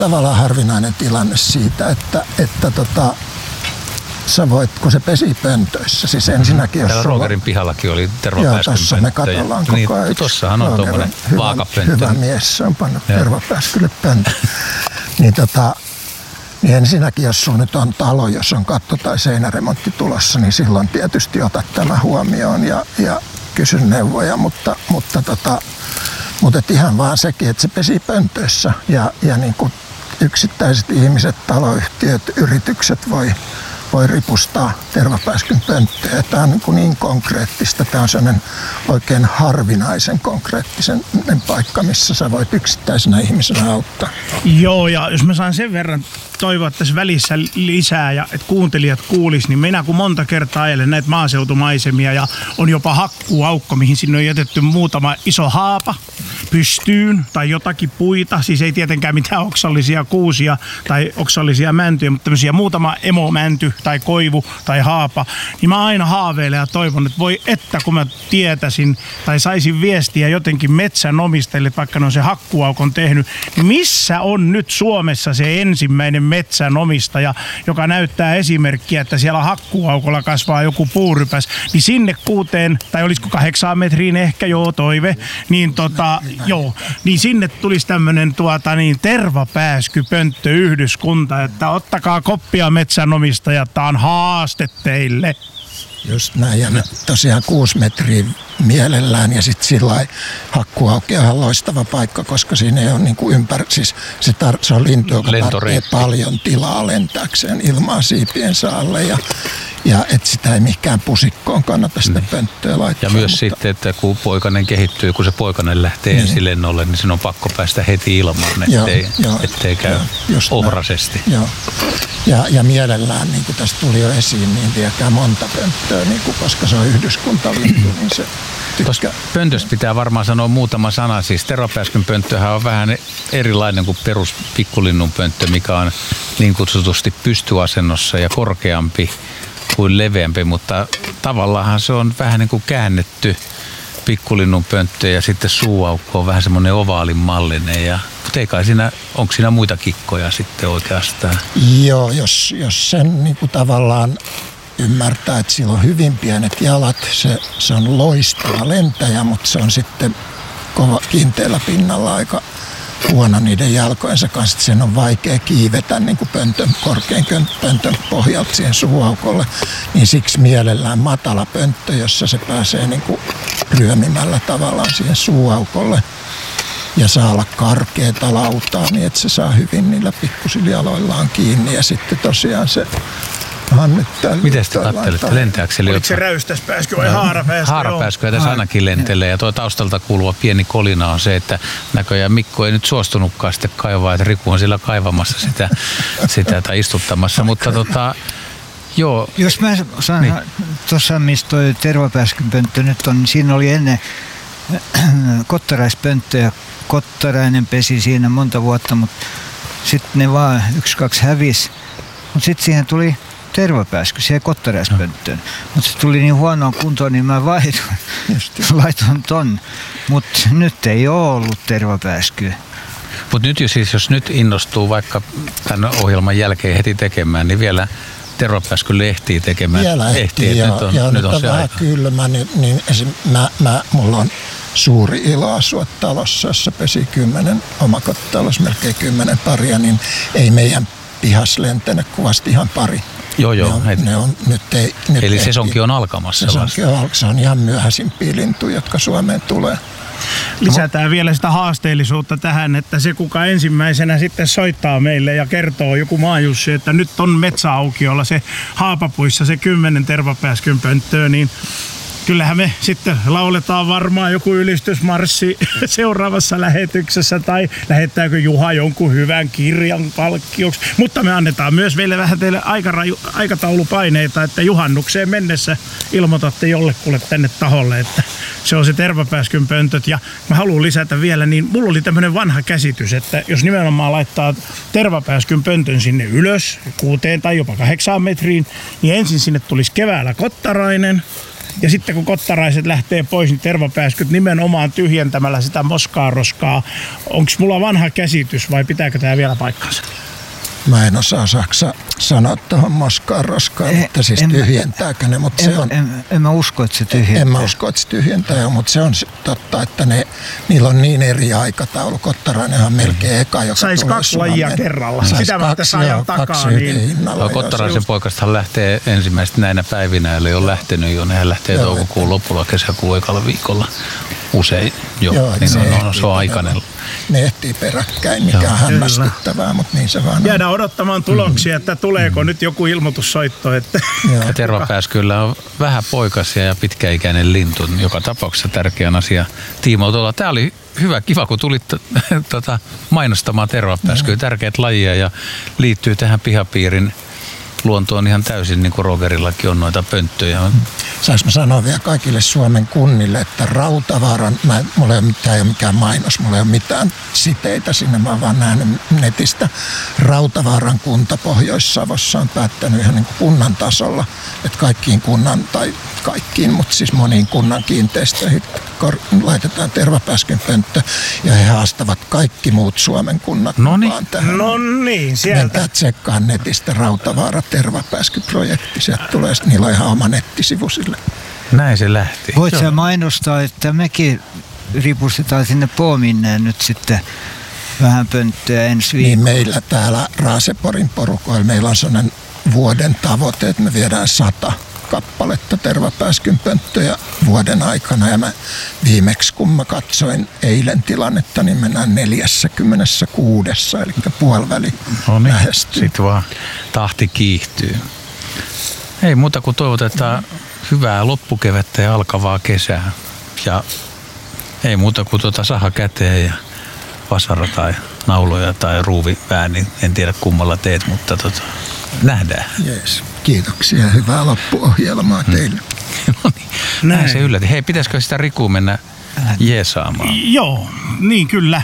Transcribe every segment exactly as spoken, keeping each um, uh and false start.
tavallaan harvinainen tilanne siitä, että, että tota, sä voit, kun se pesi pöntöissä, siis ensinnäkin jos täällä sulla... Roogerin pihallakin oli tervapääskyn pönttö. Joo, tossa me katsellaan koko niin, ajan. tossahan on tuommoinen vaakapönttö. Hyvä mies, se on pannut tervapääskylle pönttö. niin, tota, niin ensinnäkin, jos sulla nyt on talo, jos on katto- tai seinäremontti tulossa, niin silloin tietysti otat tämä huomioon ja, ja kysy neuvoja, mutta, mutta, tota, mutta ihan vaan sekin, että se pesi pöntöissä ja, ja niin kuin yksittäiset ihmiset, taloyhtiöt, yritykset voi, voi ripustaa tervapääskyn pönttöjä. Tämä on niin, kuin niin konkreettista. Tämä on sellainen oikein harvinaisen konkreettisen paikka, missä sä voit yksittäisenä ihmisenä auttaa. Joo, ja jos mä saan sen verran toivoa tässä välissä lisää ja että kuuntelijat kuulis, niin minä kun monta kertaa ajelen näitä maaseutumaisemia ja on jopa hakkuaukko, mihin sinne on jätetty muutama iso haapa pystyyn tai jotakin puita, siis ei tietenkään mitään oksallisia kuusia tai oksallisia mäntyjä, mutta tämmöisiä muutama emomänty tai koivu tai haapa, niin mä aina haaveilen ja toivon, että voi että kun mä tietäisin tai saisin viestiä jotenkin metsänomistajille, että vaikka ne on se hakkuaukon tehnyt, niin missä on nyt Suomessa se ensimmäinen metsänomistaja, joka näyttää esimerkkiä, että siellä hakkuaukolla kasvaa joku puurypäs, niin sinne kuuteen, tai olisiko kahdeksaan metriin ehkä, joo toive, niin tota, joo, niin sinne tulisi tämmönen tuota niin tervapääskypönttöyhdyskunta, että ottakaa koppia metsänomistajat, tää on haaste teille. Just näin, ja tosiaan kuusi metriä mielellään, ja sitten sillä lailla hakkuauke on ihan loistava paikka, koska siinä ei ole niin kuin ympäri, siis se, tar- se on lintu, joka tarvitsee paljon tilaa lentääkseen ilmaa siipiensä alle, ja Ja että sitä ei mihinkään pusikkoon kannata sitä pönttöä laittaa. Ja myös mutta... sitten, että kun poikainen kehittyy, kun se poikainen lähtee niin. ensilennolle, niin sen on pakko päästä heti ilmaan, ettei, joo, ettei käy joo, ohrasesti. Joo. Ja, ja mielellään, niin kuin tästä tuli jo esiin, niin viekää monta pönttöä, niin kuin, koska se on yhdyskuntalintu, niin se Tuosta pöntöstä pitää varmaan sanoa muutama sana. Siis tervapääskyn pönttöhän on vähän erilainen kuin perus pikkulinnun pönttö, mikä on niin kutsutusti pystyasennossa ja korkeampi kuin leveämpi, mutta tavallaan se on vähän niin kuin käännetty pikkulinnun pönttö ja sitten suuaukko on vähän semmoinen ovaalin mallinen. Ja, mutta ei kai siinä, onko siinä muita kikkoja sitten oikeastaan? Joo, jos, jos sen niin kuin tavallaan ymmärtää, että sillä on hyvin pienet jalat, se, se on loistava lentäjä, mutta se on sitten kova kiinteällä pinnalla aika huono niiden jalkojensa kanssa, että sen on vaikea kiivetä niin kuin pöntön, korkean pöntön pohjalta siihen suuaukolle, niin siksi mielellään matala pönttö, jossa se pääsee niin kuin ryömimällä tavallaan siihen suuaukolle ja saa olla karkeata lautaa niin, että se saa hyvin niillä pikkusilla jaloillaan kiinni ja sitten tosiaan se miten te kattelette? Lentääkö se? Oliko se räystäspääskö vai haarapääskö? Haarapääskö tässä ainakin lentelee. Ja tuo taustalta kuuluva pieni kolina on se, että näköjään Mikko ei nyt suostunutkaan sitten kaivaa, että Riku on siellä kaivamassa sitä, sitä tai istuttamassa. Mutta tota, joo. Jos mä saan, niin. Tuossa missä toi tervapääskynpönttö nyt on, niin siinä oli ennen kottaraispönttö ja kottarainen pesi siinä monta vuotta, mutta sitten ne vaan yksi, kaksi hävisi. Mutta sitten siihen tuli tervapääsky siihen kottaräispönttöön. Mutta se tuli niin huonoon kuntoon, niin mä vaihdoin, laitoin ton. Mutta nyt ei ole ollut tervapääskyä. Mutta nyt jos, siis, jos nyt innostuu vaikka tämän ohjelman jälkeen heti tekemään, niin vielä tervapääskylle ehtii tekemään. Vielä ehtii, ehtii ja, nyt on, ja nyt on, on vähän kylmä, niin, niin esim, mä, mä, mulla on suuri ilo asua talossa, jossa pesi kymmenen, omakotitalous melkein kymmenen paria, niin ei meidän pihas lentänyt kuvasti ihan pari. Joo, joo. Ne on, ne on, nyt ei, nyt eli ehti. sesonki on alkamassa. Sesonki on, se on ihan myöhäisimpiä lintuja, jotka Suomeen tulee. Lisätään vielä sitä haasteellisuutta tähän, että se kuka ensimmäisenä sitten soittaa meille ja kertoo joku maajussi, että nyt on metsäaukiolla se haapapuissa se kymmenen tervapääskynpönttöä, niin kyllähän me sitten lauletaan varmaan joku ylistysmarssi seuraavassa lähetyksessä tai lähettääkö Juha jonkun hyvän kirjan palkkioksi. Mutta me annetaan myös vielä vähän teille aikaraju, aikataulupaineita, että juhannukseen mennessä ilmoitatte jollekulle tänne taholle, että se on se tervapääskynpöntöt. Ja mä haluan lisätä vielä, niin mulla oli tämmönen vanha käsitys, että jos nimenomaan laittaa tervapääskynpöntön sinne ylös kuuteen tai jopa kahdeksaan metriin, niin ensin sinne tulisi keväällä kottarainen. Ja sitten kun kottaraiset lähtee pois, niin tervapääskyt nimenomaan tyhjentämällä sitä moskaa roskaa. Onko mulla vanha käsitys vai pitääkö tämä vielä paikkansa? Mä en osaa saksa sanoa tuohon moskaan roskaan, Eh, että siis en- tyhjentääkö ne, mutta En, se on... en, en mä usko, että se tyhjentää. En mä usko, että se tyhjentää, mutta se on se- totta, että ne, niillä on niin eri aikataulu. Kottarainenhan on melkein eka, joka Sais tulee kaksi lajia Suomeen. kerralla. Sais Sitä mä kaksi, tässä ajan joo, takaa, kaksi yhden niin- hinnalla. No, joo, Kottaraisen poikastahan lähtee ensimmäistä näinä päivinä, eli on lähtenyt jo. Nehän lähtee Joo, toukokuun lopulla, kesäkuun ekalla viikolla usein jo. Joo, niin se on, on, ehtii se on aikainen. Ne ehtii peräkkäin, mikä Joo. on hämmästyttävää, mutta niin se vaan on. Jäädään odottamaan tuloksia, että tuleeko nyt joku ilmoitussoitto. Että Joo. Ja tervapääskyllä on vähän poikasia ja pitkäikäinen lintu. Joka tapauksessa tärkeän asia tiimoilta. Tämä oli hyvä, kiva, kun tulit tota, mainostamaan tervapääskyä. Tärkeät lajia ja liittyy tähän pihapiirin luontoon ihan täysin, niin kuin Rogerillakin on noita pönttöjä. Saanko mä sanoa vielä kaikille Suomen kunnille, että Rautavaaran, mä, mulla ei ole mitään, ei ole mikään mainos, mulla ei ole mitään siteitä sinne, mä oon vaan nähnyt netistä. Rautavaaran kunta Pohjois-Savossa on päättänyt ihan niin kuin kunnan tasolla, että kaikkiin kunnan, tai kaikkiin, mutta siis moniin kunnan kiinteistöihin kor- laitetaan tervapääskyn pönttö, ja he haastavat kaikki muut Suomen kunnat Noniin. mukaan tähän. no niin, sieltä. Menkää tsekkaa netistä Rautavaara tervapääskyprojekti. Sieltä tulee, niillä on ihan oma nettisivu sille. Näin se lähti. Voit Joo. sä mainostaa, että mekin ripustetaan sinne Poominneen nyt sitten vähän pönttöä ensi Niin viikolla. meillä täällä Raaseporin porukoilla meillä on sellainen vuoden tavoite, että me viedään sata kappaletta tervapääskynpönttöjä vuoden aikana. Ja mä viimeksi, kun mä katsoin eilen tilannetta, niin mennään neljäkymmentäkuusi, eli puoliväli No niin, lähestyy. sit vaan tahti kiihtyy. Ei muuta kuin toivotetaan hyvää loppukevättä ja alkavaa kesää. Ja ei muuta kuin tuota saha käteen ja vasara tai nauloja tai ruuvivääni. En tiedä kummalla teet, mutta tota, nähdään. Jees. Kiitoksia ja hyvää loppuohjelmaa teille. No niin, näin se yllätti. Hei, pitäisikö sitä Riku mennä jeesaamaan? Joo, niin kyllä.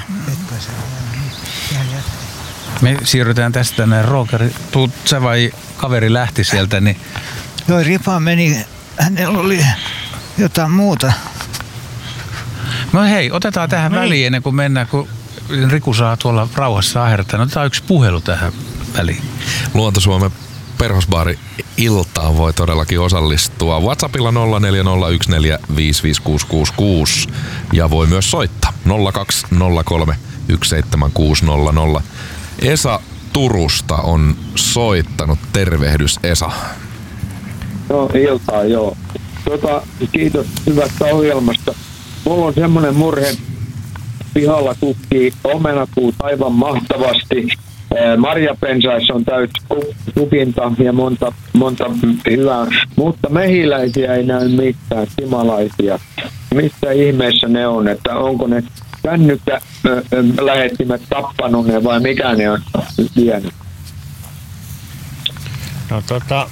Me siirrytään tästä näin. Roger, tuut sä vai kaveri lähti sieltä, niin Joo, Ripa meni, hänellä oli jotain muuta. no hei, otetaan tähän No niin. väliin ennen kuin mennään, kun Riku saa tuolla rauhassa ahertaa. No, otetaan yksi puhelu tähän väliin. Luonto-Suomen perhosbaari iltaan voi todellakin osallistua WhatsAppilla nolla neljä nolla yksi neljä viisi viisi kuusi kuusi kuusi ja voi myös soittaa nolla kaksi nolla kolme yksi seitsemän kuusi nolla nolla. Esa Turusta on soittanut. Tervehdys, Esa. No iltaa, joo. Tota, kiitos hyvästä ohjelmasta. Mulla on semmoinen murhe. Pihalla kukkii omenapuut aivan mahtavasti. Ää, Marjapensaissa on täyt kukinta ja monta, monta hyvää, mutta mehiläisiä ei näy mitään, kimalaisia. Missä ihmeessä ne on, että onko ne kännykkä ö, ö, lähettimet tappanut ne vai mikä ne on vienyt? No tota,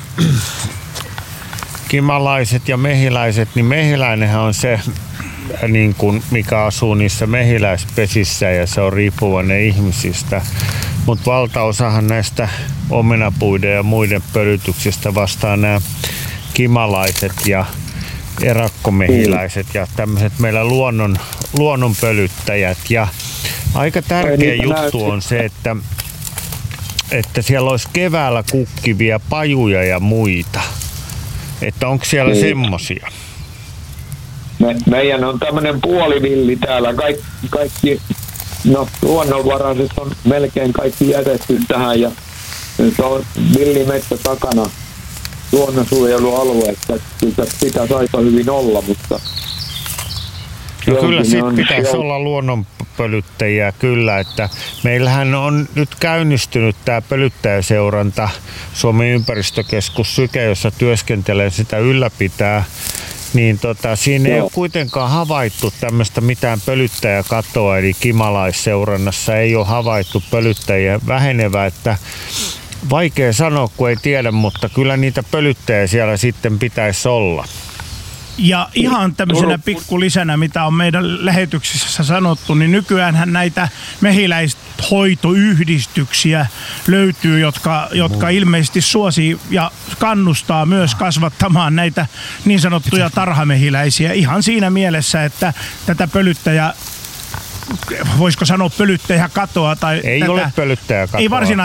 kimalaiset ja mehiläiset, niin mehiläinenhän on se, niin kuin, mikä asuu niissä mehiläispesissä ja se on riippuvainen ihmisistä. Mutta valtaosahan näistä omenapuiden ja muiden pölytyksistä vastaa nämä kimalaiset ja erakkomehiläiset ja tämmöiset meillä luonnon, luonnon pölyttäjät. Ja aika tärkeä Ei niitä juttu näy. on se, että, että siellä olisi keväällä kukkivia pajuja ja muita. Että onko siellä Niin. semmosia? Me, meidän on tämmöinen puolivilli täällä. Kaik, kaikki no, luonnonvaraiset on melkein kaikki jätetty tähän ja nyt on villimetsä takana luonnonsuojelualueessa. Sitä pitäisi aika hyvin olla, mutta No kyllä jonkin sit on- pitäisi jo- olla luonnonpölyttäjiä kyllä, että meillähän on nyt käynnistynyt tämä pölyttäjäseuranta Suomen ympäristökeskus Syke, jossa työskentelee sitä ylläpitää, niin tota, siinä ei Joo. ole kuitenkaan havaittu tämmöistä mitään pölyttäjäkatoa, eli kimalaisseurannassa ei ole havaittu pölyttäjiä vähenevää, että vaikea sanoa, kun ei tiedä, mutta kyllä niitä pölyttäjiä siellä sitten pitäisi olla. Ja ihan tämmöisenä pikkulisänä, mitä on meidän lähetyksissä sanottu, niin nykyäänhän näitä mehiläis, hoitoyhdistyksiä löytyy, jotka, jotka ilmeisesti suosii ja kannustaa myös kasvattamaan näitä niin sanottuja tarhamehiläisiä ihan siinä mielessä, että tätä pölyttäjä, voisiko sanoa pölyttäjäkatoa tai ei tätä, ole pölyttäjäkatoa. ei varsinaisesti